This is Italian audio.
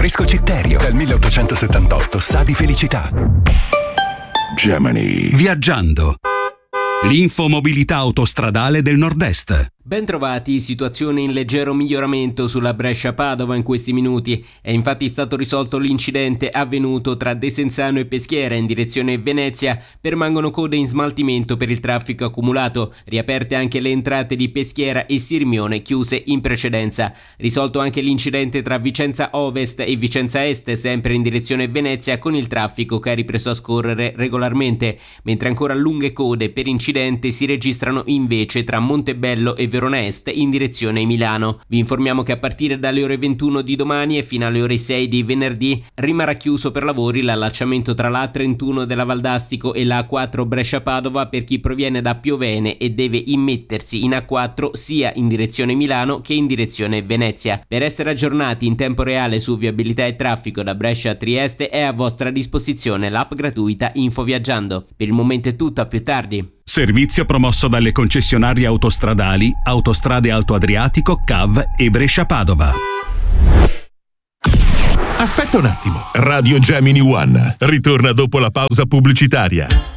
Rinfresco Citterio, dal 1878 sa di felicità. Gemini. Viaggiando. L'infomobilità autostradale del Nord-Est. Ben trovati, situazione in leggero miglioramento sulla Brescia-Padova in questi minuti. È infatti stato risolto l'incidente avvenuto tra Desenzano e Peschiera in direzione Venezia. Permangono code in smaltimento per il traffico accumulato. Riaperte anche le entrate di Peschiera e Sirmione, chiuse in precedenza. Risolto anche l'incidente tra Vicenza Ovest e Vicenza Est, sempre in direzione Venezia, con il traffico che ha ripreso a scorrere regolarmente. Mentre ancora lunghe code per incidente si registrano invece tra Montebello e Verona Est in direzione Milano. Vi informiamo che a partire dalle ore 21 di domani e fino alle ore 6 di venerdì rimarrà chiuso per lavori l'allacciamento tra la A31 della Valdastico e la A4 Brescia-Padova per chi proviene da Piovene e deve immettersi in A4 sia in direzione Milano che in direzione Venezia. Per essere aggiornati in tempo reale su viabilità e traffico da Brescia a Trieste è a vostra disposizione l'app gratuita Info Viaggiando. Per il momento è tutto, a più tardi. Servizio promosso dalle concessionarie autostradali Autostrade Alto Adriatico, CAV e Brescia-Padova. Aspetta un attimo. Radio Gemini One ritorna dopo la pausa pubblicitaria.